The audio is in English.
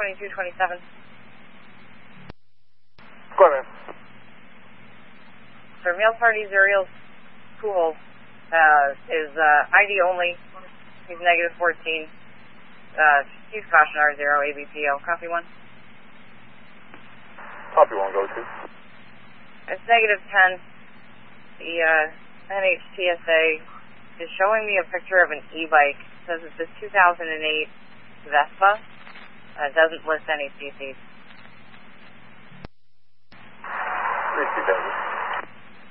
2227. Go ahead, man. Sir, male party Zuriel Pool is ID only. He's negative 14. He's caution R0 ABPO. Copy 1. Copy 1, go to. It's negative 10. The NHTSA is showing me a picture of an e-bike. It says it's a 2008 Vespa. It doesn't list any CCs. 3 2,000.